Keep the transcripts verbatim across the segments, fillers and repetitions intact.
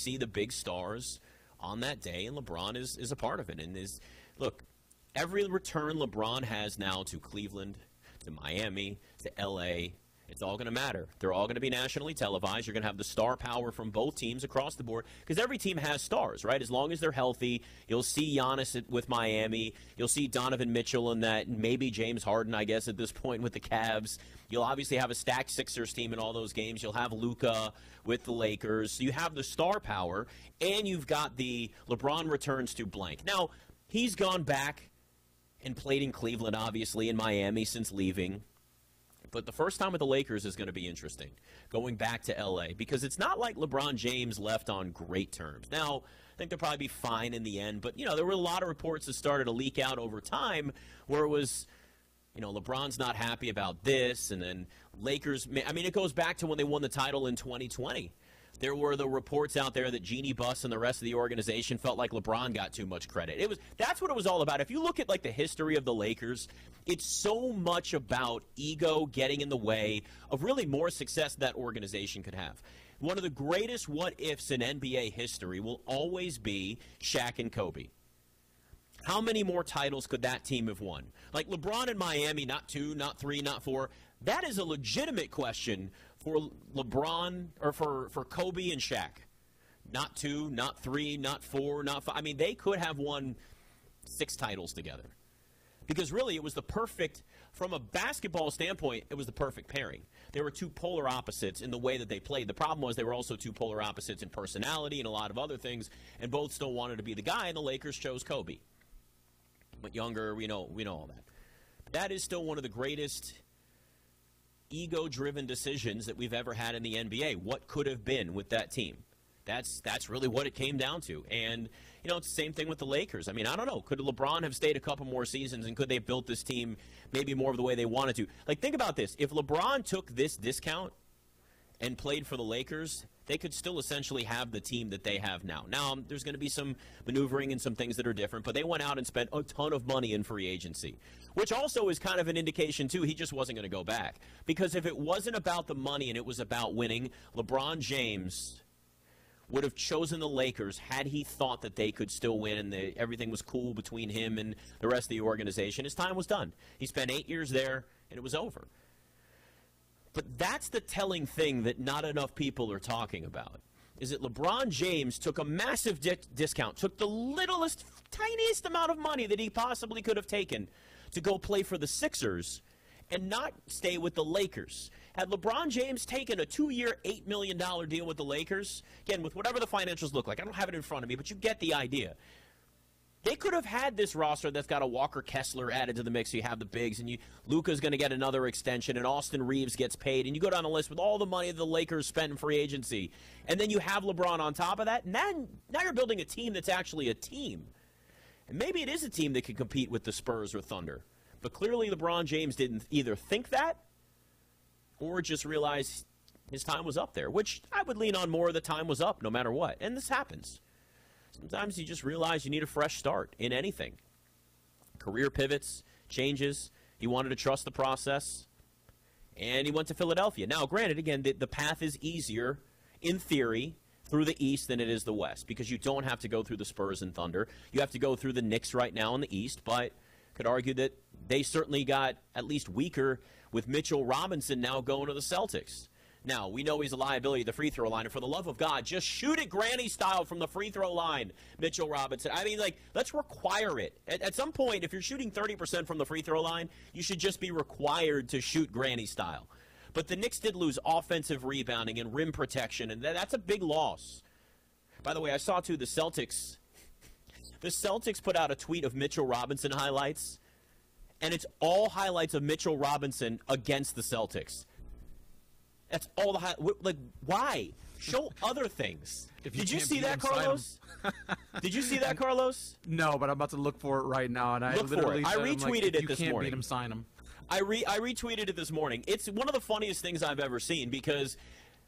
see the big stars on that day, and LeBron is, is a part of it. And is look, every return LeBron has now to Cleveland, to Miami, to L A, it's all going to matter. They're all going to be nationally televised. You're going to have the star power from both teams across the board because every team has stars, right? As long as they're healthy, you'll see Giannis at, with Miami. You'll see Donovan Mitchell and that, maybe James Harden, I guess, at this point with the Cavs. You'll obviously have a stacked Sixers team in all those games. You'll have Luka with the Lakers. So you have the star power, and you've got the LeBron returns to blank. Now, he's gone back and played in Cleveland, obviously, in Miami since leaving. But the first time with the Lakers is going to be interesting, going back to L A, because it's not like LeBron James left on great terms. Now, I think they'll probably be fine in the end, but, you know, there were a lot of reports that started to leak out over time where it was, you know, LeBron's not happy about this, and then Lakers, I mean, it goes back to when they won the title in twenty twenty. There were the reports out there that Jeanie Buss and the rest of the organization felt like LeBron got too much credit. It was that's what it was all about. If you look at like the history of the Lakers, it's so much about ego getting in the way of really more success that organization could have. One of the greatest what-ifs in N B A history will always be Shaq and Kobe. How many more titles could that team have won? Like LeBron in Miami, not two, not three, not four. That is a legitimate question for LeBron or for, for Kobe and Shaq. Not two, not three, not four, not five. I mean, they could have won six titles together. Because really, it was the perfect, from a basketball standpoint, it was the perfect pairing. They were two polar opposites in the way that they played. The problem was they were also two polar opposites in personality and a lot of other things, and both still wanted to be the guy, and the Lakers chose Kobe. But younger, we know, we know all that. That is still one of the greatest ego-driven decisions that we've ever had in the N B A. What could have been with that team? That's that's really what it came down to. And, you know, it's the same thing with the Lakers. I mean, I don't know. Could LeBron have stayed a couple more seasons, and could they have built this team maybe more of the way they wanted to? Like, think about this. If LeBron took this discount and played for the Lakers, they could still essentially have the team that they have now. Now, there's going to be some maneuvering and some things that are different, but they went out and spent a ton of money in free agency, which also is kind of an indication, too, he just wasn't going to go back. Because if it wasn't about the money and it was about winning, LeBron James would have chosen the Lakers had he thought that they could still win and the, everything was cool between him and the rest of the organization. His time was done. He spent eight years there, and it was over. But that's the telling thing that not enough people are talking about, is that LeBron James took a massive di- discount, took the littlest, tiniest amount of money that he possibly could have taken to go play for the Sixers and not stay with the Lakers. Had LeBron James taken a two-year, eight million dollars deal with the Lakers, again, with whatever the financials look like, I don't have it in front of me, but you get the idea. They could have had this roster that's got a Walker Kessler added to the mix. So you have the bigs, and you Luka's going to get another extension, and Austin Reeves gets paid, and you go down the list with all the money the Lakers spent in free agency, and then you have LeBron on top of that. And then now you're building a team that's actually a team, and maybe it is a team that can compete with the Spurs or Thunder. But clearly, LeBron James didn't either think that or just realize his time was up there, which I would lean on more. The time was up, no matter what, and this happens. Sometimes you just realize you need a fresh start in anything. Career pivots, changes. He wanted to trust the process, and he went to Philadelphia. Now, granted, again, the, the path is easier, in theory, through the East than it is the West, because you don't have to go through the Spurs and Thunder. You have to go through the Knicks right now in the East, but could argue that they certainly got at least weaker with Mitchell Robinson now going to the Celtics. Now, we know he's a liability at the free throw line, and for the love of God, just shoot it granny style from the free throw line, Mitchell Robinson. I mean, like, let's require it. At, at some point, if you're shooting thirty percent from the free throw line, you should just be required to shoot granny style. But the Knicks did lose offensive rebounding and rim protection, and that's a big loss. By the way, I saw, too, the Celtics. The Celtics put out a tweet of Mitchell Robinson highlights, and it's all highlights of Mitchell Robinson against the Celtics. That's all the high. Like, why? Show other things. If you Did you can't see beat that, him, sign Carlos? Did you see that, Carlos? No, but I'm about to look for it right now, and I Look for literally it. I said, I'm retweeted like, it if you this can't morning. beat him, sign him. I re I retweeted it this morning. It's one of the funniest things I've ever seen because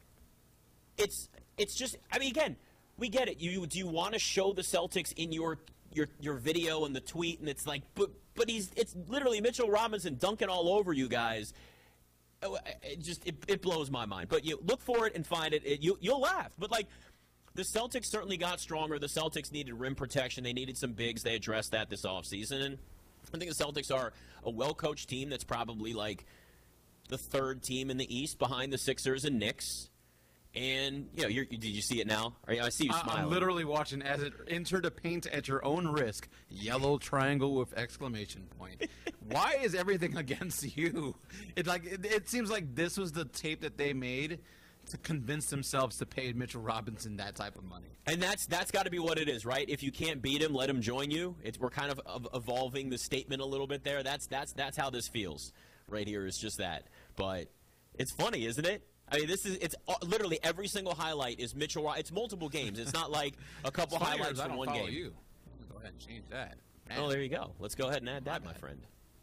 it's it's just. I mean, again, we get it. You do you want to show the Celtics in your your your video and the tweet, and it's like, but but he's it's literally Mitchell Robinson dunking all over you guys. It just it, it blows my mind. But you look for it and find it. it you you'll laugh. But like, the the Celtics certainly got stronger. The Celtics needed rim protection. They needed some bigs. They addressed that this offseason. And I think the Celtics are a well-coached team that's probably like the third team in the East behind the Sixers and Knicks. And, you know, you're, did you see it now? I see you smiling. I'm literally watching as it enter the paint at your own risk. Yellow triangle with exclamation point. Why is everything against you? It like it, it seems like this was the tape that they made to convince themselves to pay Mitchell Robinson that type of money. And that's that's got to be what it is, right? If you can't beat him, let him join you. It's, we're kind of, of evolving the statement a little bit there. That's that's that's how this feels right here. It's just that. But it's funny, isn't it? I mean, this is it's literally every single highlight is Mitchell. It's multiple games. It's not like a couple highlights from one follow game. You. Go ahead and change that. Man. Oh, there you go. Let's go ahead and add that, my friend.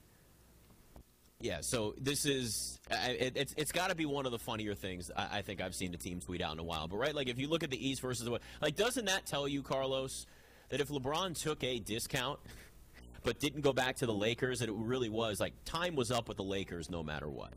Yeah, so this is it, it's it's got to be one of the funnier things I, I think I've seen the team tweet out in a while. But right, like if you look at the East versus the West, like doesn't that tell you, Carlos, that if LeBron took a discount but didn't go back to the Lakers, that it really was like time was up with the Lakers no matter what.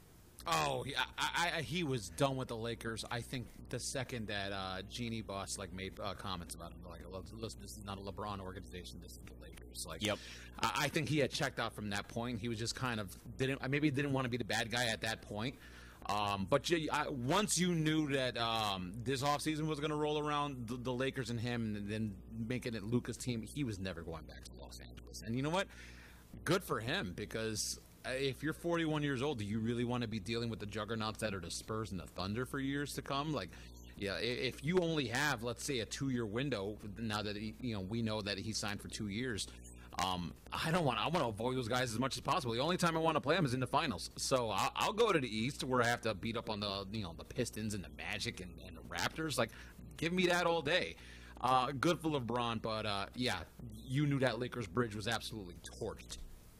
Oh, yeah, I, I, he was done with the Lakers. I think the second that uh, Genie Boss like made uh, comments about him, like, listen, this is not a LeBron organization. This is the Lakers. Like, yep. I, I think he had checked out from that point. He was just kind of didn't maybe didn't want to be the bad guy at that point. Um, but you, I, once you knew that um, this offseason was going to roll around the, the Lakers and him, and then making it Luka's team, he was never going back to Los Angeles. And you know what? Good for him, because if you're forty-one years old, do you really want to be dealing with the juggernauts that are the Spurs and the Thunder for years to come? Like, yeah, if you only have, let's say, a two-year window, now that he, you know we know that he signed for two years, um, I don't want. I want to avoid those guys as much as possible. The only time I want to play them is in the finals. So I'll, I'll go to the East where I have to beat up on the you know the Pistons and the Magic and, and the Raptors. Like, give me that all day. Uh, good for LeBron, but uh, yeah, you knew that Lakers bridge was absolutely torched.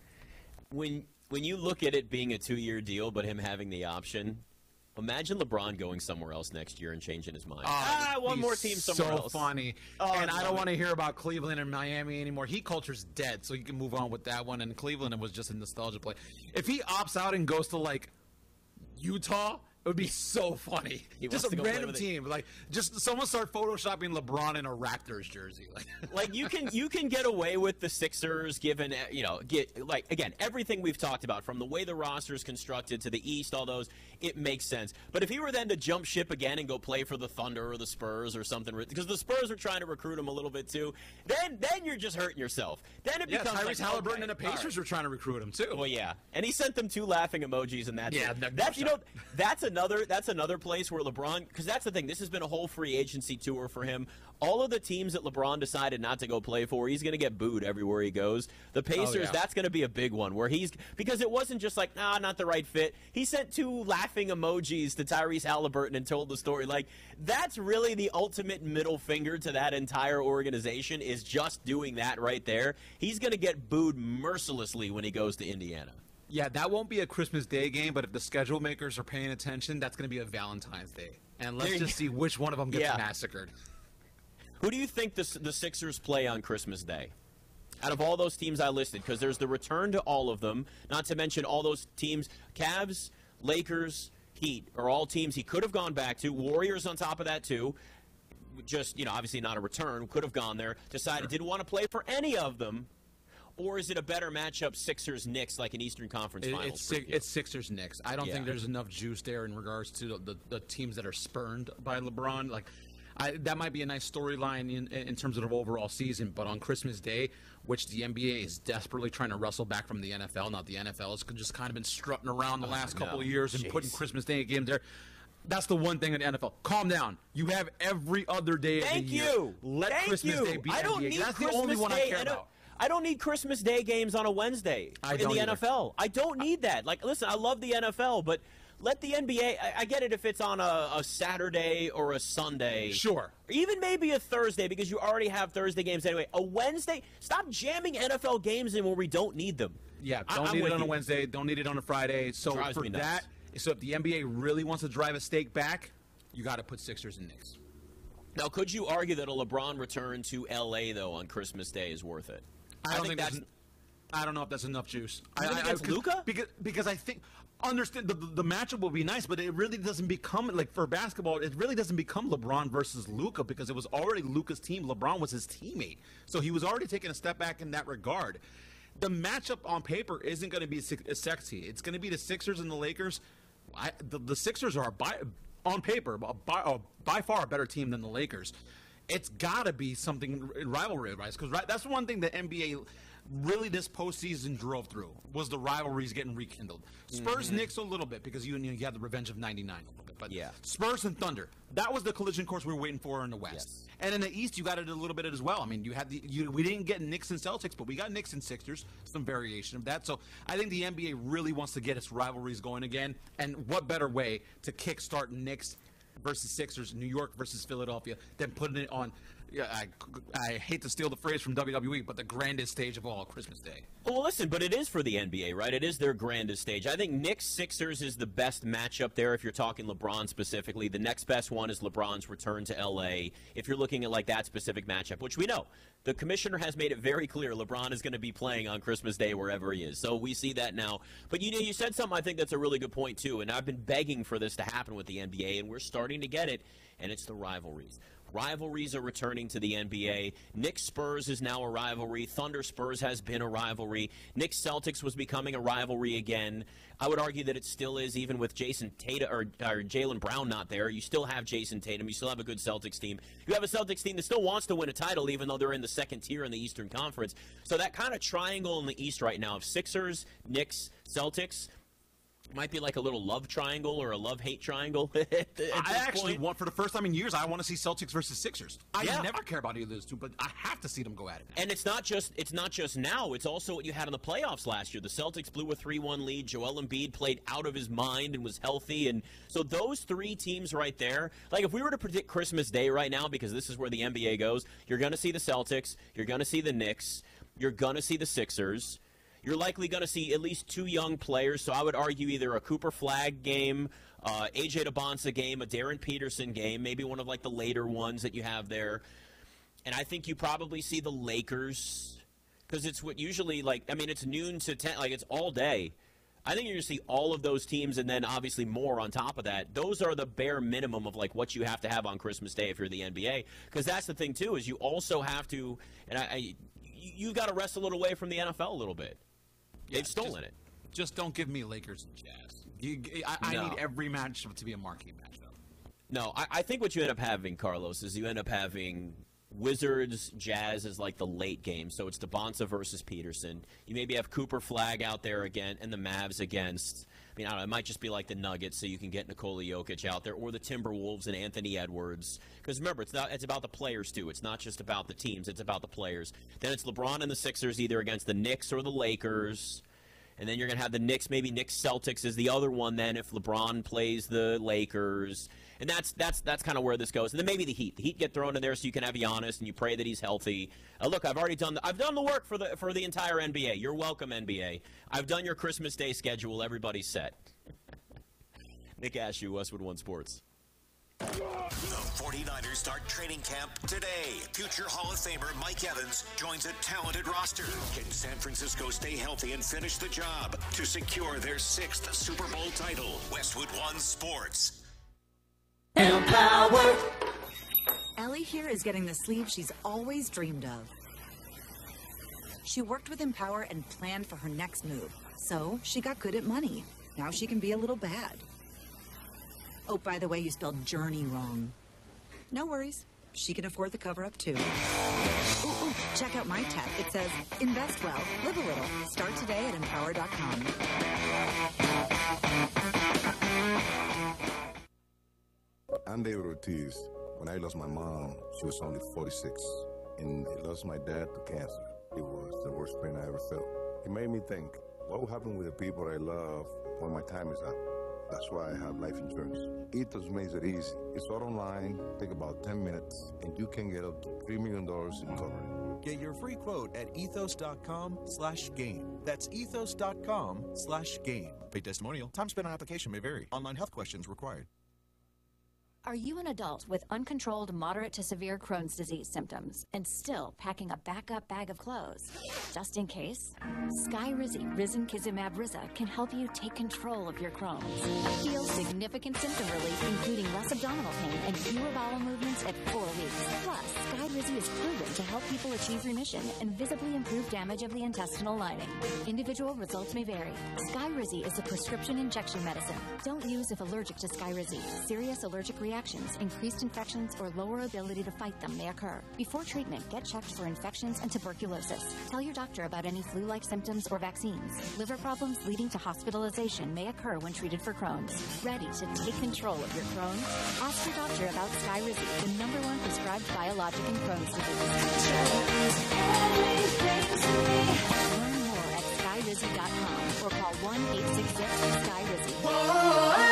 When When you look at it being a two-year deal, but him having the option, imagine LeBron going somewhere else next year and changing his mind. Uh, ah, one more team somewhere so else. So funny. Oh, and I don't want to hear about Cleveland and Miami anymore. Heat culture's dead, so you can move on with that one. And Cleveland, it was just a nostalgia play. If he opts out and goes to, like, Utah, it would be so funny. He just a go random team. Like, just someone start photoshopping LeBron in a Raptors jersey. Like, you can you can get away with the Sixers given, you know, get like, again, everything we've talked about, from the way the roster is constructed to the East, all those, it makes sense. But if he were then to jump ship again and go play for the Thunder or the Spurs or something, because the Spurs are trying to recruit him a little bit too, then then you're just hurting yourself. Then it yeah, becomes Tyrese like, Halliburton okay, and the Pacers right. were trying to recruit him too. Well, yeah, and he sent them two laughing emojis, and that's yeah, it. No, that's no you know that's another that's another place where LeBron, because that's the thing. This has been a whole free agency tour for him. All of the teams that LeBron decided not to go play for, he's going to get booed everywhere he goes. The Pacers, oh, yeah. that's going to be a big one where he's, because it wasn't just like, nah, not the right fit. He sent two laughing emojis to Tyrese Halliburton and told the story. Like, that's really the ultimate middle finger to that entire organization, is just doing that right there. He's going to get booed mercilessly when he goes to Indiana. Yeah, that won't be a Christmas Day game, but if the schedule makers are paying attention, that's going to be a Valentine's Day. And let's There just see which one of them gets Yeah. massacred. Who do you think the, the Sixers play on Christmas Day? Out of all those teams I listed, because there's the return to all of them, not to mention all those teams, Cavs, Lakers, Heat, are all teams he could have gone back to. Warriors on top of that, too. Just, you know, obviously not a return, could have gone there, decided Sure. didn't want to play for any of them. Or is it a better matchup, Sixers-Knicks, like an Eastern Conference It, Finals? it's, Six- it's Sixers Knicks. I don't Yeah. think there's enough juice there in regards to the, the, the teams that are spurned by LeBron. Like, I, that might be a nice storyline in, in terms of the overall season, but on Christmas Day, which the N B A is desperately trying to wrestle back from the N F L. Now, the N F L has just kind of been strutting around the last Oh, couple no. of years and Jeez. putting Christmas Day games there. That's the one thing in the N F L. Calm down. You have every other day of Thank the year. you. Let Thank Christmas you. Day be I don't N B A. need That's Christmas the only one Day. I care I don't, about. I don't need Christmas Day games on a Wednesday I in don't the either. N F L. I don't need that. Like, listen, I love the N F L, but let the N B A. I, I get it if it's on a, a Saturday or a Sunday. Sure. Or even maybe a Thursday, because you already have Thursday games anyway. A Wednesday? Stop jamming N F L games in where we don't need them. Yeah, I- don't I'm need it with on a you. Wednesday. Don't need it on a Friday. So Drives for me nuts. that, so if the N B A really wants to drive a stake back, you got to put Sixers and Knicks. Now, could you argue that a LeBron return to L A, though, on Christmas Day is worth it? I don't think, that's. that's. I don't know if that's enough juice. Even I, I, against because- Luka? Because because I think Understand the, the matchup will be nice, but it really doesn't become like for basketball. It really doesn't become LeBron versus Luka because it was already Luka's team. LeBron was his teammate, so he was already taking a step back in that regard. The matchup on paper isn't going to be sexy. It's going to be the Sixers and the Lakers. I, the, the Sixers are by on paper by, uh, by far a better team than the Lakers. It's got to be something rivalry-wise because right, that's one thing the N B A. Really, this postseason drove through was the rivalries getting rekindled. Spurs, mm-hmm. Knicks a little bit because you, you, know, you had the revenge of ninety-nine a little bit, but yeah. Spurs and Thunder, that was the collision course we were waiting for in the West. Yes. And in the East, you got it a little bit as well. I mean, you had the you, we didn't get Knicks and Celtics, but we got Knicks and Sixers, some variation of that. So I think the N B A really wants to get its rivalries going again, and what better way to kickstart Knicks versus Sixers, New York versus Philadelphia, than putting it on. Yeah, I, I hate to steal the phrase from W W E, but the grandest stage of all, Christmas Day. Well, listen, but it is for the N B A, right? It is their grandest stage. I think Knicks-Sixers is the best matchup there if you're talking LeBron specifically. The next best one is LeBron's return to L A if you're looking at like that specific matchup, which we know. The commissioner has made it very clear LeBron is going to be playing on Christmas Day wherever he is. So we see that now. But, you know, you said something I think that's a really good point, too, and I've been begging for this to happen with the N B A, and we're starting to get it, and it's the rivalries. Rivalries are returning to the N B A. Knicks Spurs is now a rivalry. Thunder Spurs has been a rivalry. Knicks Celtics was becoming a rivalry again. I would argue that it still is, even with Jason Tatum or, or Jaylen Brown not there. You still have Jason Tatum. You still have a good Celtics team. You have a Celtics team that still wants to win a title, even though they're in the second tier in the Eastern Conference. So that kind of triangle in the East right now of Sixers, Knicks, Celtics. Might be like a little love triangle or a love-hate triangle. at at I actually point. want, for the first time in years, I want to see Celtics versus Sixers. I yeah. never care about either of those two, but I have to see them go at it now. And it's not just it's not just now. It's also what you had in the playoffs last year. The Celtics blew a three one lead. Joel Embiid played out of his mind and was healthy. And so those three teams right there, like if we were to predict Christmas Day right now, because this is where the N B A goes, you're going to see the Celtics, you're going to see the Knicks, you're going to see the Sixers. You're likely going to see at least two young players, so I would argue either a Cooper Flagg game, uh, A J DeBonsa game, a Darren Peterson game, maybe one of like the later ones that you have there. And I think you probably see the Lakers because it's what usually like, I mean, it's noon to ten, like it's all day. I think you're going to see all of those teams and then obviously more on top of that. Those are the bare minimum of like what you have to have on Christmas Day if you're the N B A. Because that's the thing, too, is you also have to, and I, I you've got to wrestle it away from the N F L a little bit. They've yeah, stolen just, it. Just don't give me Lakers and Jazz. You, I, no. I need every match to be a marquee matchup. No, I, I think what you end up having, Carlos, is you end up having Wizards, Jazz as like the late game. So it's DeBonsa versus Peterson. You maybe have Cooper Flagg out there again and the Mavs against, I mean, I don't know, it might just be like the Nuggets so you can get Nikola Jokic out there, or the Timberwolves and Anthony Edwards. Because remember, it's not it's about the players too. It's not just about the teams, it's about the players. Then it's LeBron and the Sixers either against the Knicks or the Lakers. And then you're going to have the Knicks, maybe Knicks Celtics is the other one then if LeBron plays the Lakers. And that's that's that's kind of where this goes. And then maybe the Heat. The Heat get thrown in there so you can have Giannis and you pray that he's healthy. Uh, look, I've already done the, I've done the work for the for the entire N B A. You're welcome, N B A. I've done your Christmas Day schedule. Everybody's set. Nick Ashew, Westwood One Sports. The forty-niners start training camp today. Future Hall of Famer Mike Evans joins a talented roster. Can San Francisco stay healthy and finish the job to secure their sixth Super Bowl title? Westwood One Sports. Empower. Ellie here is getting the sleeve she's always dreamed of. She worked with Empower and planned for her next move. So she got good at money. Now she can be a little bad. Oh, by the way, you spelled journey wrong. No worries. She can afford the cover-up, too. Ooh, ooh, check out my tech. It says, invest well, live a little. Start today at empower dot com. I'm David Ortiz. When I lost my mom, she was only forty-six. And I lost my dad to cancer. It was the worst pain I ever felt. It made me think, what will happen with the people I love when my time is up? That's why I have life insurance. Ethos makes it easy. It's all online, take about ten minutes, and you can get up to three million dollars in cover. Get your free quote at ethos dot com slash game. That's ethos dot com slash game. Paid testimonial. Time spent on application may vary. Online health questions required. Are you an adult with uncontrolled moderate to severe Crohn's disease symptoms and still packing a backup bag of clothes? Just in case, Skyrizi Risankizumab Riza can help you take control of your Crohn's. Feel significant symptom relief, including less abdominal pain and fewer bowel movements at four weeks. Plus, Skyrizi is proven to help people achieve remission and visibly improve damage of the intestinal lining. Individual results may vary. Skyrizi is a prescription injection medicine. Don't use if allergic to Skyrizi. Serious allergic reactions, increased infections, or lower ability to fight them may occur. Before treatment, get checked for infections and tuberculosis. Tell your doctor about any flu-like symptoms or vaccines. Liver problems leading to hospitalization may occur when treated for Crohn's. Ready to take control of your Crohn's? Ask your doctor about Skyrizi, the number one prescribed biologic in Crohn's disease. Learn more at skyrizi dot com or call one eight six six Sky Rizzi.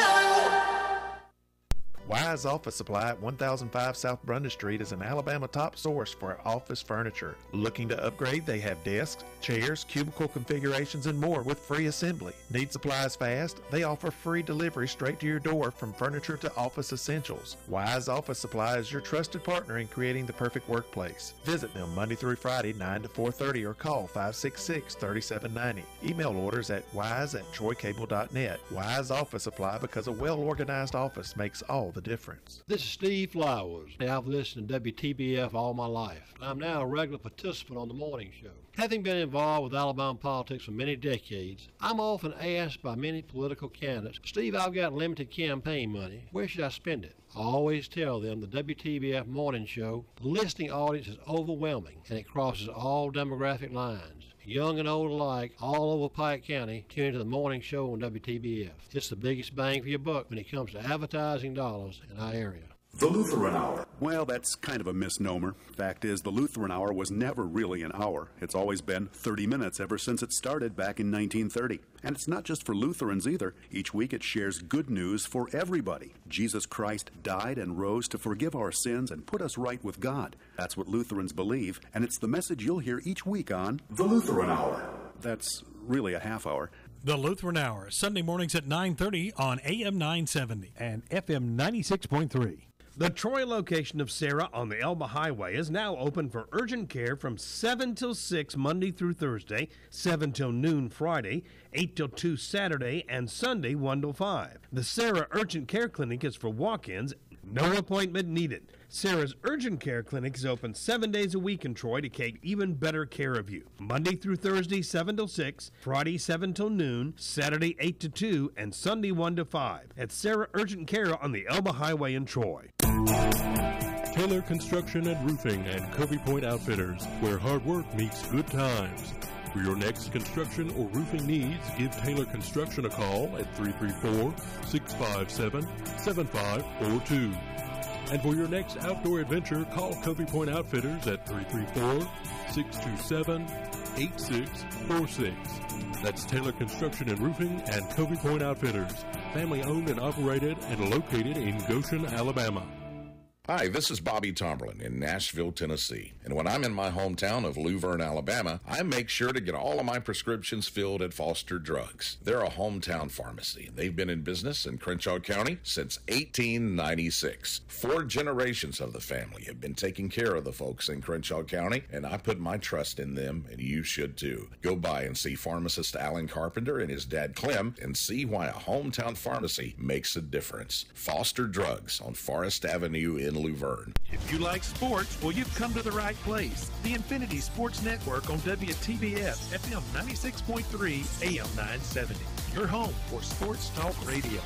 Wise Office Supply at one thousand five South Brunda Street is an Alabama top source for office furniture. Looking to upgrade? They have desks, chairs, cubicle configurations, and more with free assembly. Need supplies fast? They offer free delivery straight to your door from furniture to office essentials. Wise Office Supply is your trusted partner in creating the perfect workplace. Visit them Monday through Friday, nine to four thirty, or call five six six, three seven nine zero. Email orders at wise at troy cable dot net. Wise Office Supply, because a well-organized office makes all the difference. This is Steve Flowers. I've listened to W T B F all my life. I'm now a regular participant on the morning show. Having been involved with Alabama politics for many decades, I'm often asked by many political candidates, Steve, I've got limited campaign money. Where should I spend it? I always tell them the W T B F morning show, the listening audience is overwhelming and it crosses all demographic lines. Young and old alike, all over Pike County, tune into the morning show on W T B F. It's the biggest bang for your buck when it comes to advertising dollars in our area. The Lutheran Hour. Well, that's kind of a misnomer. Fact is, the Lutheran Hour was never really an hour. It's always been thirty minutes ever since it started back in nineteen thirty. And it's not just for Lutherans either. Each week it shares good news for everybody. Jesus Christ died and rose to forgive our sins and put us right with God. That's what Lutherans believe, and it's the message you'll hear each week on The Lutheran Hour. That's really a half hour. The Lutheran Hour, Sunday mornings at nine thirty on A M nine seventy and F M ninety-six point three. The Troy location of Sarah on the Elba Highway is now open for urgent care from seven till six Monday through Thursday, seven till noon Friday, eight till two Saturday, and Sunday one till five. The Sarah Urgent Care Clinic is for walk-ins, no appointment needed. Sarah's Urgent Care Clinic is open seven days a week in Troy to take even better care of you. Monday through Thursday, seven till six, Friday, seven till noon, Saturday, eight to two, and Sunday, one to five. At Sarah Urgent Care on the Elba Highway in Troy. Taylor Construction and Roofing and Covey Point Outfitters, where hard work meets good times. For your next construction or roofing needs, give Taylor Construction a call at three three four, six five seven, seven five four two. And for your next outdoor adventure, call Covey Point Outfitters at three three four, six two seven, eight six four six. That's Taylor Construction and Roofing and Covey Point Outfitters, family owned and operated and located in Goshen, Alabama. Hi, this is Bobby Tomberlin in Nashville, Tennessee. And when I'm in my hometown of Luverne, Alabama, I make sure to get all of my prescriptions filled at Foster Drugs. They're a hometown pharmacy. They've been in business in Crenshaw County since eighteen ninety-six. Four generations of the family have been taking care of the folks in Crenshaw County, and I put my trust in them, and you should too. Go by and see pharmacist Alan Carpenter and his dad Clem and see why a hometown pharmacy makes a difference. Foster Drugs on Forest Avenue in Luverne. If you like sports, well, you've come to the right place. The Infinity Sports Network on W T B F, F M ninety-six point three, A M nine seventy. Your home for sports talk radio.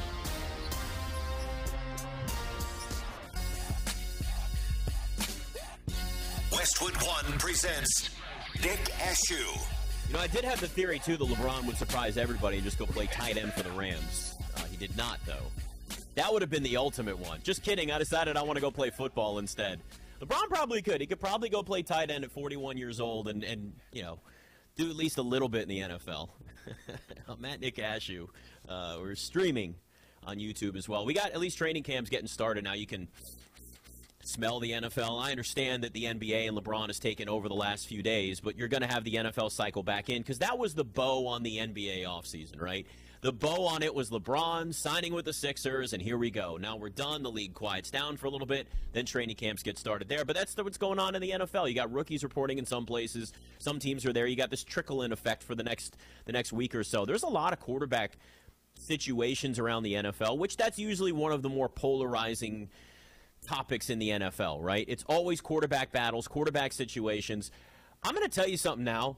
Westwood One presents Nick Ashew. You know, I did have the theory, too, that LeBron would surprise everybody and just go play tight end for the Rams. Uh, he did not, though. That would have been the ultimate one. Just kidding. I decided I want to go play football instead. LeBron probably could. He could probably go play tight end at forty-one years old and, and you know, do at least a little bit in the N F L. I'm at Nick Ashew. Uh, we're streaming on YouTube as well. We got at least training camps getting started now. You can smell the N F L. I understand that the N B A and LeBron has taken over the last few days, but you're going to have the N F L cycle back in because that was the bow on the N B A offseason, right? The bow on it was LeBron signing with the Sixers, and here we go. Now we're done. The league quiets down for a little bit. Then training camps get started there. But that's what's going on in the N F L. You got rookies reporting in some places. Some teams are there. You got this trickle-in effect for the next the next week or so. There's a lot of quarterback situations around the N F L, which that's usually one of the more polarizing topics in the N F L, right? It's always quarterback battles, quarterback situations. I'm going to tell you something now.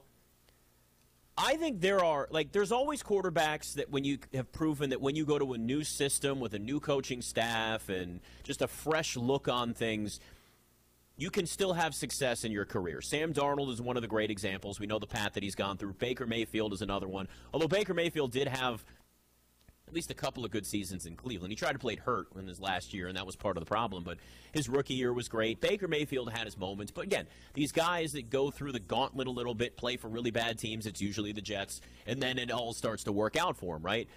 I think there are, like, there's always quarterbacks that when you have proven that when you go to a new system with a new coaching staff and just a fresh look on things, you can still have success in your career. Sam Darnold is one of the great examples. We know the path that he's gone through. Baker Mayfield is another one. Although Baker Mayfield did have at least a couple of good seasons in Cleveland. He tried to play it hurt in his last year, and that was part of the problem. But his rookie year was great. Baker Mayfield had his moments. But again, these guys that go through the gauntlet a little bit, play for really bad teams, it's usually the Jets, and then it all starts to work out for them, right?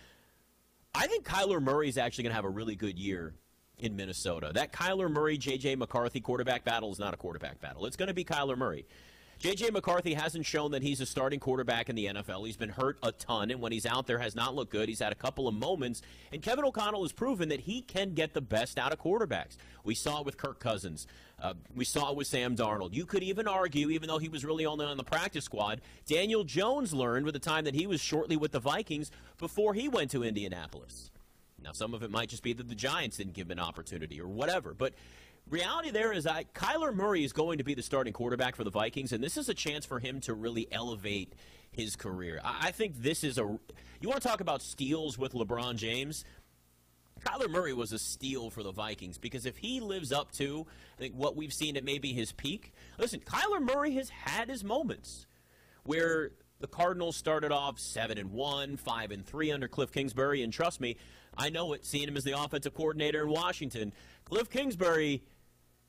I think Kyler Murray is actually going to have a really good year in Minnesota. That Kyler Murray, J J McCarthy quarterback battle is not a quarterback battle. It's going to be Kyler Murray. J J McCarthy hasn't shown that he's a starting quarterback in the N F L. He's been hurt a ton, and when he's out there has not looked good. He's had a couple of moments, and Kevin O'Connell has proven that he can get the best out of quarterbacks. We saw it with Kirk Cousins. Uh, we saw it with Sam Darnold. You could even argue, even though he was really only on the practice squad, Daniel Jones learned with the time that he was shortly with the Vikings before he went to Indianapolis. Now, some of it might just be that the Giants didn't give him an opportunity or whatever, but reality there is I, Kyler Murray is going to be the starting quarterback for the Vikings, and this is a chance for him to really elevate his career. I, I think this is a – you want to talk about steals with LeBron James? Kyler Murray was a steal for the Vikings because if he lives up to I think what we've seen at maybe his peak – listen, Kyler Murray has had his moments where the Cardinals started off seven and one, five and three under Cliff Kingsbury, and trust me, I know it, seeing him as the offensive coordinator in Washington. Cliff Kingsbury –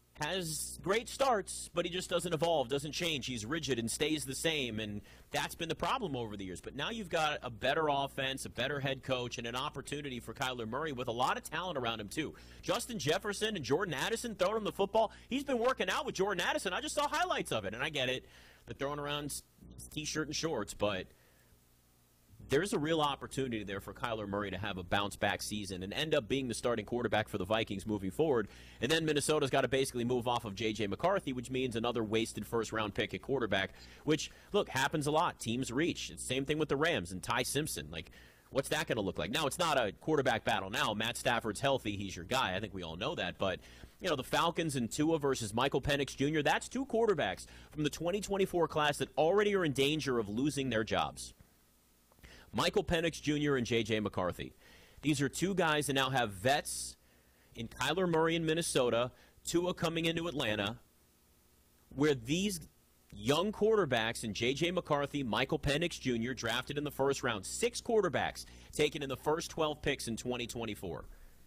has great starts, but he just doesn't evolve, doesn't change. He's rigid and stays the same, and that's been the problem over the years. But now you've got a better offense, a better head coach, and an opportunity for Kyler Murray with a lot of talent around him, too. Justin Jefferson and Jordan Addison throwing him the football. He's been working out with Jordan Addison. I just saw highlights of it, and I get it. They're throwing around T-shirt and shorts, but there's a real opportunity there for Kyler Murray to have a bounce-back season and end up being the starting quarterback for the Vikings moving forward. And then Minnesota's got to basically move off of J J McCarthy, which means another wasted first-round pick at quarterback, which, look, happens a lot. Teams reach. It's the same thing with the Rams and Ty Simpson. Like, what's that going to look like? Now, it's not a quarterback battle now. Matt Stafford's healthy. He's your guy. I think we all know that. But, you know, the Falcons and Tua versus Michael Penix Junior, that's two quarterbacks from the twenty twenty-four class that already are in danger of losing their jobs. Michael Penix Junior and J J McCarthy. These are two guys that now have vets in Kyler Murray in Minnesota, Tua coming into Atlanta, where these young quarterbacks in J J McCarthy, Michael Penix Junior, drafted in the first round. Six quarterbacks taken in the first twelve picks in twenty twenty-four.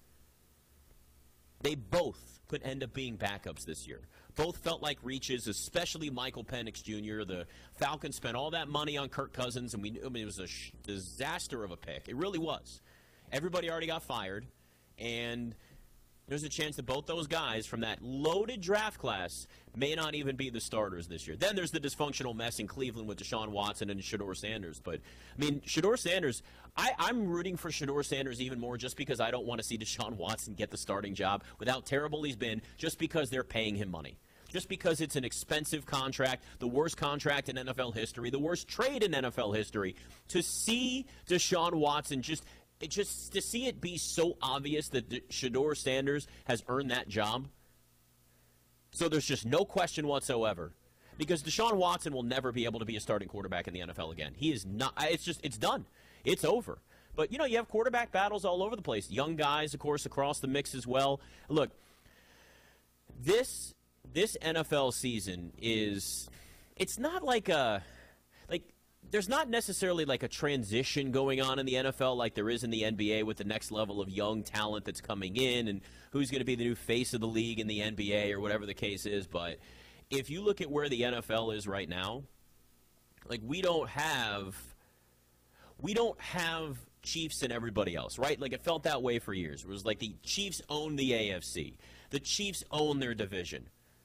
They both could end up being backups this year. Both felt like reaches, especially Michael Penix Junior The Falcons spent all that money on Kirk Cousins, and we knew I mean, it was a sh- disaster of a pick. It really was. Everybody already got fired, and there's a chance that both those guys from that loaded draft class may not even be the starters this year. Then there's the dysfunctional mess in Cleveland with Deshaun Watson and Shedeur Sanders. But, I mean, Shedeur Sanders, I, I'm rooting for Shedeur Sanders even more just because I don't want to see Deshaun Watson get the starting job with how terrible he's been, just because they're paying him money. Just because it's an expensive contract, the worst contract in N F L history, the worst trade in N F L history. To see Deshaun Watson just – It just to see it be so obvious that Shedeur Sanders has earned that job. So there's just no question whatsoever, because Deshaun Watson will never be able to be a starting quarterback in the N F L again. He is not. It's just it's done. It's over. But you know you have quarterback battles all over the place. Young guys, of course, across the mix as well. Look, this this N F L season is. It's not like a like. There's not necessarily like a transition going on in the N F L like there is in the N B A with the next level of young talent that's coming in and who's going to be the new face of the league in the N B A or whatever the case is. But if you look at where the N F L is right now, like we don't have we don't have Chiefs and everybody else, right? Like it felt that way for years. It was like the Chiefs owned the A F C. The Chiefs own their division.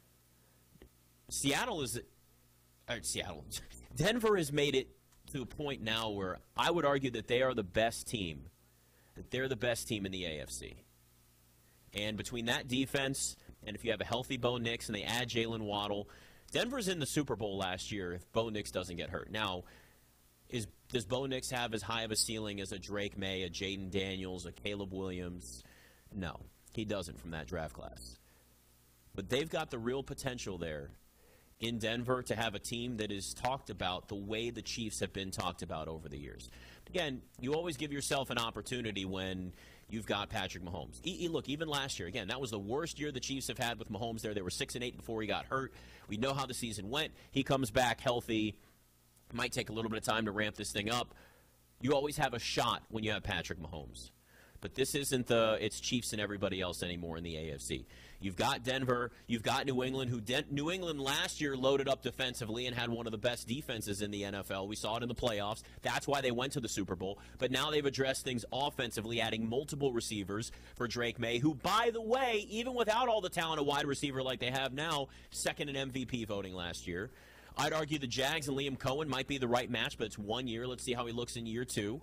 Seattle is, or Seattle, Denver has made it to a point now where I would argue that they are the best team, that they're the best team in the A F C. And between that defense, and if you have a healthy Bo Nix and they add Jalen Waddle, Denver's in the Super Bowl last year if Bo Nix doesn't get hurt. Now, is does Bo Nix have as high of a ceiling as a Drake May, a Jaden Daniels, a Caleb Williams? No, he doesn't from that draft class. But they've got the real potential there in Denver to have a team that is talked about the way the Chiefs have been talked about over the years. Again, you always give yourself an opportunity when you've got Patrick Mahomes. E- e- look, even last year, again, that was the worst year the Chiefs have had with Mahomes there. They were six and eight before he got hurt. We know how the season went. He comes back healthy. Might take a little bit of time to ramp this thing up. You always have a shot when you have Patrick Mahomes. But this isn't the it's Chiefs and everybody else anymore in the A F C. You've got Denver. You've got New England, who De- New England last year loaded up defensively and had one of the best defenses in the N F L. We saw it in the playoffs. That's why they went to the Super Bowl. But now they've addressed things offensively, adding multiple receivers for Drake May, who, by the way, even without all the talent of wide receiver like they have now, second in M V P voting last year. I'd argue the Jags and Liam Cohen might be the right match, but it's one year. Let's see how he looks in year two.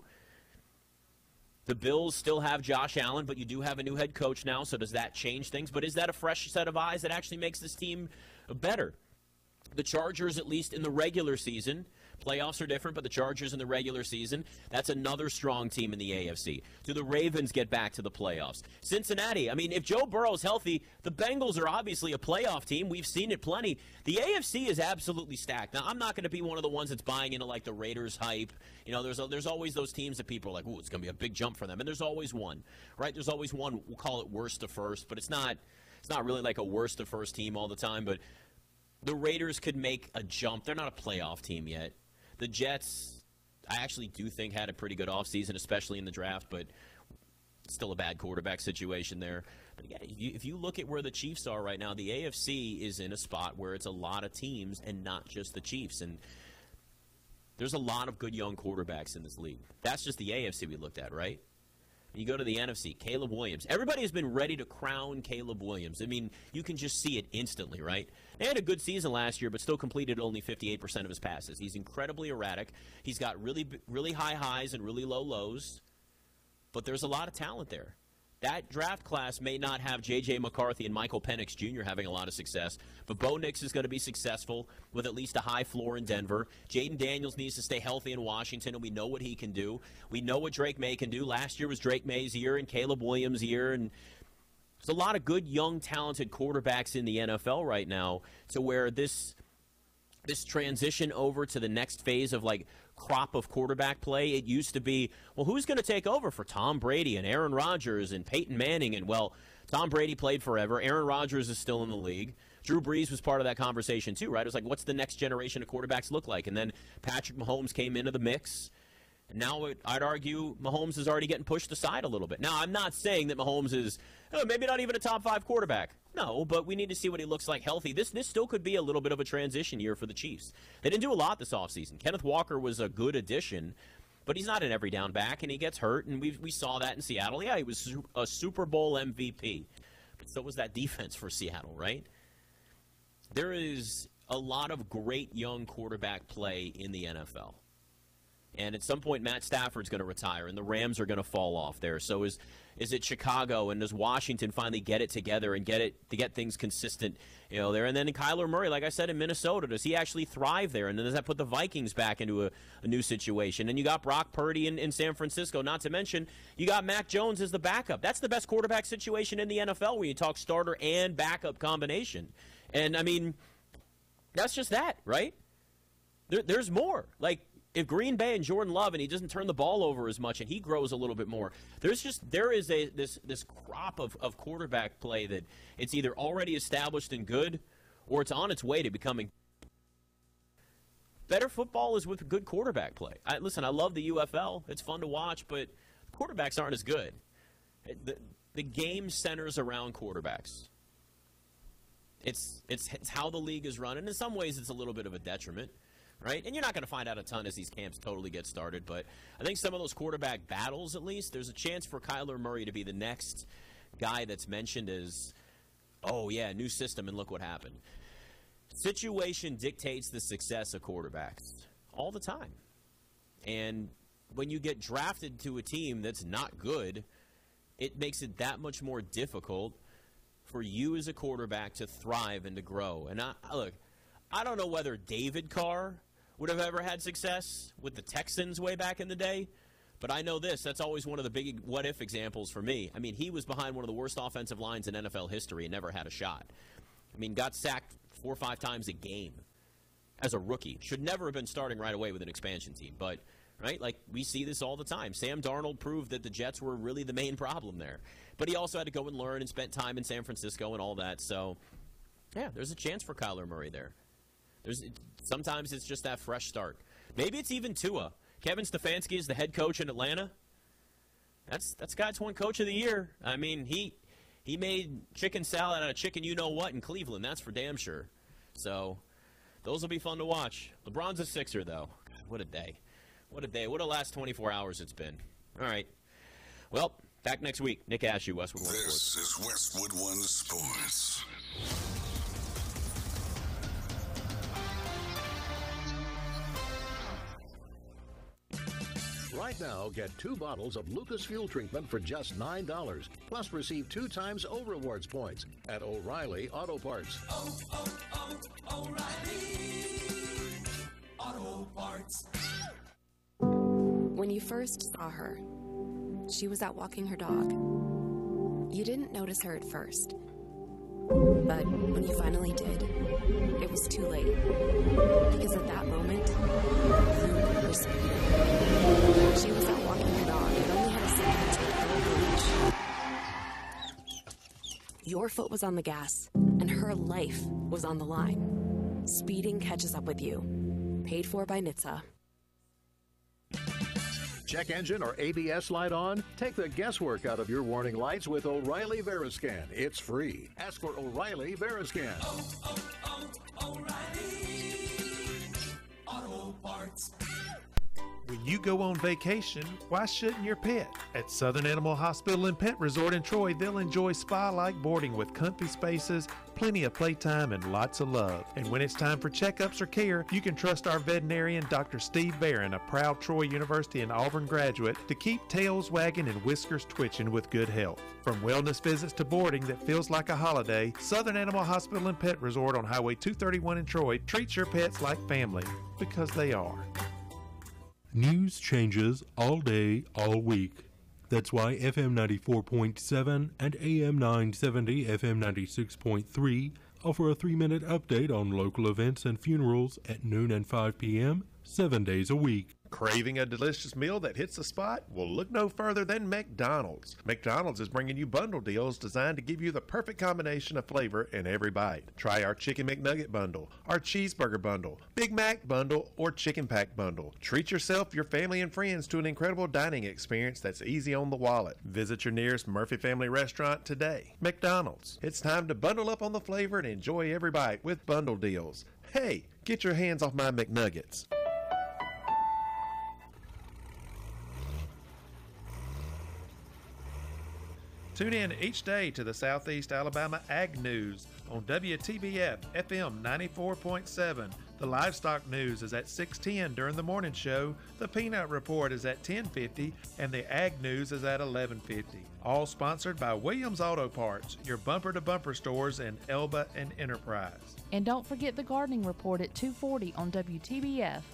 The Bills still have Josh Allen, but you do have a new head coach now, so does that change things? But is that a fresh set of eyes that actually makes this team better? The Chargers, at least in the regular season, playoffs are different, but the Chargers in the regular season, that's another strong team in the A F C. Do the Ravens get back to the playoffs? Cincinnati, I mean, if Joe Burrow's healthy, the Bengals are obviously a playoff team. We've seen it plenty. The A F C is absolutely stacked. Now, I'm not going to be one of the ones that's buying into, like, the Raiders hype. You know, there's a, there's always those teams that people are like, ooh, it's going to be a big jump for them. And there's always one, right? There's always one, we'll call it worst to first, but it's not, it's not really like a worst to first team all the time. But the Raiders could make a jump. They're not a playoff team yet. The Jets, I actually do think, had a pretty good offseason, especially in the draft, but still a bad quarterback situation there. But again, if you, if you look at where the Chiefs are right now, the A F C is in a spot where it's a lot of teams and not just the Chiefs. And there's a lot of good young quarterbacks in this league. That's just the A F C we looked at, right? You go to the N F C, Caleb Williams. Everybody has been ready to crown Caleb Williams. I mean, you can just see it instantly, right? They had a good season last year, but still completed only fifty-eight percent of his passes. He's incredibly erratic. He's got really, really high highs and really low lows, but there's a lot of talent there. That draft class may not have J J McCarthy and Michael Penix Junior having a lot of success, but Bo Nix is going to be successful with at least a high floor in Denver. Jaden Daniels needs to stay healthy in Washington, and we know what he can do. We know what Drake May can do. Last year was Drake May's year and Caleb Williams' year, and there's a lot of good, young, talented quarterbacks in the N F L right now to where this this transition over to the next phase of, like, crop of quarterback play, it used to be, well, who's going to take over for Tom Brady and Aaron Rodgers and Peyton Manning? And, well, Tom Brady played forever. Aaron Rodgers is still in the league. Drew Brees was part of that conversation too, right? It was like, what's the next generation of quarterbacks look like? And then Patrick Mahomes came into the mix. And now it, I'd argue Mahomes is already getting pushed aside a little bit. Now, I'm not saying that Mahomes is oh, maybe not even a top five quarterback. No, but we need to see what he looks like healthy. This this still could be a little bit of a transition year for the Chiefs. They didn't do a lot this offseason. Kenneth Walker was a good addition, but he's not an every down back, and he gets hurt, and we we saw that in Seattle. Yeah, he was a Super Bowl M V P, but so was that defense for Seattle, right? There is a lot of great young quarterback play in the N F L. And at some point, Matt Stafford's going to retire, and the Rams are going to fall off there. So is is it Chicago, and does Washington finally get it together and get it to get things consistent, you know, there? And then Kyler Murray, like I said, in Minnesota, does he actually thrive there? And then does that put the Vikings back into a, a new situation? And you got Brock Purdy in, in San Francisco, not to mention you got Mac Jones as the backup. That's the best quarterback situation in the N F L when you talk starter and backup combination. And, I mean, that's just that, right? There, there's more. Like, if Green Bay and Jordan Love and he doesn't turn the ball over as much and he grows a little bit more, there's just there is a this this crop of, of quarterback play that it's either already established and good or it's on its way to becoming better. Football is with good quarterback play. I, listen, I love the U F L. It's fun to watch, but quarterbacks aren't as good. The, the game centers around quarterbacks. It's, it's it's how the league is run, and in some ways it's a little bit of a detriment. Right? And you're not going to find out a ton as these camps totally get started, but I think some of those quarterback battles, at least, there's a chance for Kyler Murray to be the next guy that's mentioned as Oh, yeah, new system, and look what happened. Situation dictates the success of quarterbacks all the time. And when you get drafted to a team that's not good, it makes it that much more difficult for you as a quarterback to thrive and to grow. And I, look, I don't know whether David Carr would have ever had success with the Texans way back in the day, but I know this. That's always one of the big what-if examples for me. I mean, he was behind one of the worst offensive lines in N F L history and never had a shot. I mean, got sacked four or five times a game as a rookie. Should never have been starting right away with an expansion team, but, right, like we see this all the time. Sam Darnold proved that the Jets were really the main problem there. But he also had to go and learn and spent time in San Francisco and all that. So, yeah, there's a chance for Kyler Murray there. There's Sometimes it's just that fresh start. Maybe it's even Tua. Kevin Stefanski is the head coach in Atlanta. That's that's guy's won coach of the year. I mean, he he made chicken salad out of chicken you-know-what in Cleveland. That's for damn sure. So, those will be fun to watch. LeBron's a Sixer, though. God, what a day. What a day. What a last twenty-four hours it's been. All right. Well, back next week. Nick Ashew, Westwood One Sports. This is Westwood One Sports. Right now, get two bottles of Lucas Fuel Treatment for just nine dollars. Plus, receive two times O Rewards points at O'Reilly Auto Parts. Oh, oh, oh, O'Reilly Auto Parts. When you first saw her, she was out walking her dog. You didn't notice her at first. But when you finally did, it was too late. Because at that moment, you were speeding. She was out walking her dog and only had a second to take the leash. Your foot was on the gas, and her life was on the line. Speeding catches up with you. Paid for by N H T S A. Check engine or A B S light on? Take the guesswork out of your warning lights with O'Reilly Veriscan. It's free. Ask for O'Reilly Veriscan. Oh, oh, oh, O'Reilly Auto Parts. When you go on vacation, why shouldn't your pet? At Southern Animal Hospital and Pet Resort in Troy, they'll enjoy spa-like boarding with comfy spaces, plenty of playtime, and lots of love. And when it's time for checkups or care, you can trust our veterinarian, Doctor Steve Barron, a proud Troy University and Auburn graduate, to keep tails wagging and whiskers twitching with good health. From wellness visits to boarding that feels like a holiday, Southern Animal Hospital and Pet Resort on Highway two thirty-one in Troy treats your pets like family, because they are. News changes all day, all week. That's why F M ninety-four point seven and A M nine seventy F M ninety-six point three offer a three-minute update on local events and funerals at noon and five p.m., seven days a week. Craving a delicious meal that hits the spot? Well, look no further than McDonald's. McDonald's is bringing you bundle deals designed to give you the perfect combination of flavor in every bite. Try our Chicken McNugget bundle, our Cheeseburger bundle, Big Mac bundle, or Chicken Pack bundle. Treat yourself, your family, and friends to an incredible dining experience that's easy on the wallet. Visit your nearest Murphy Family Restaurant today. McDonald's. It's time to bundle up on the flavor and enjoy every bite with bundle deals. Hey, get your hands off my McNuggets. Tune in each day to the Southeast Alabama Ag News on W T B F F M ninety-four point seven. The Livestock News is at six ten during the morning show, the Peanut Report is at ten fifty, and the Ag News is at eleven fifty. All sponsored by Williams Auto Parts, your bumper-to-bumper stores in Elba and Enterprise. And don't forget the Gardening Report at two forty on W T B F.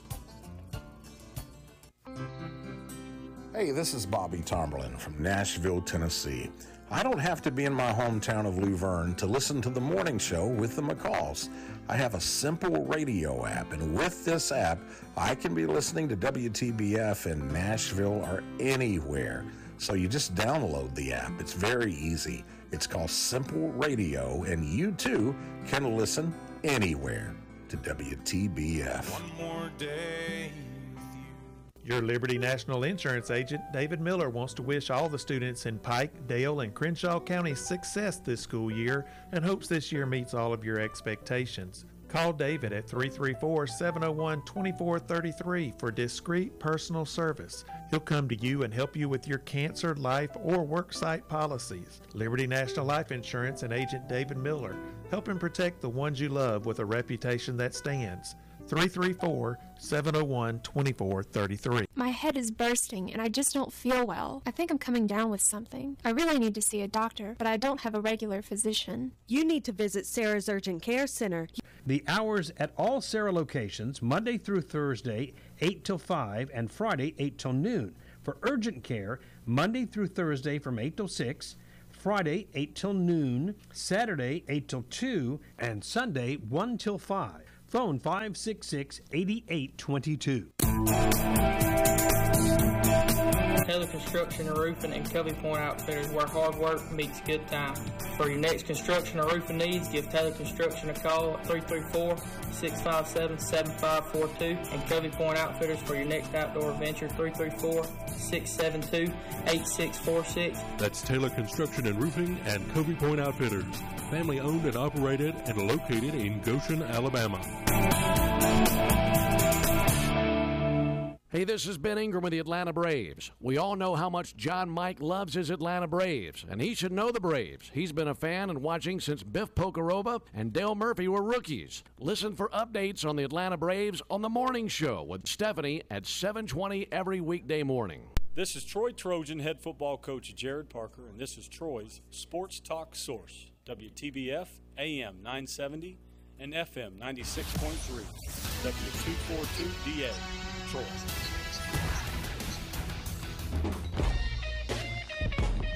Hey, this is Bobby Tomberlin from Nashville, Tennessee. I don't have to be in my hometown of Luverne to listen to the morning show with the McCalls. I have a simple radio app, and with this app, I can be listening to W T B F in Nashville or anywhere. So you just download the app. It's very easy. It's called Simple Radio, and you too can listen anywhere to W T B F. One more day. Your Liberty National Insurance agent, David Miller, wants to wish all the students in Pike, Dale, and Crenshaw counties success this school year and hopes this year meets all of your expectations. Call David at three three four, seven oh one, two four three three for discreet personal service. He'll come to you and help you with your cancer, life, or worksite policies. Liberty National Life Insurance and Agent David Miller, helping protect the ones you love with a reputation that stands. three three four, seven oh one, two four three three. My head is bursting and I just don't feel well. I think I'm coming down with something. I really need to see a doctor, but I don't have a regular physician. You need to visit Sarah's Urgent Care Center. The hours at all Sarah locations, Monday through Thursday, eight till five, and Friday, eight till noon. For urgent care, Monday through Thursday from eight till six, Friday, eight till noon, Saturday, eight till two, and Sunday, one till five. Phone five six six, eight eight two two. Taylor Construction and Roofing and Covey Point Outfitters, where hard work meets good time. For your next construction or roofing needs, give Taylor Construction a call at three three four, six five seven, seven five four two and Covey Point Outfitters for your next outdoor adventure, three three four, six seven two, eight six four six. That's Taylor Construction and Roofing and Covey Point Outfitters. Family owned and operated and located in Goshen, Alabama. Hey, this is Ben Ingram with the Atlanta Braves. We all know how much John Mike loves his Atlanta Braves, and he should know the Braves. He's been a fan and watching since Biff Pocarova and Dale Murphy were rookies. Listen for updates on the Atlanta Braves on The Morning Show with Stephanie at seven twenty every weekday morning. This is Troy Trojan head football coach Jared Parker, and this is Troy's Sports Talk Source, W T B F, A M nine seventy, and F M ninety-six point three, W two forty-two D A. Troy.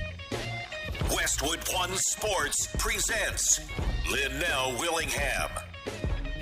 Westwood One Sports presents Linnell Willingham.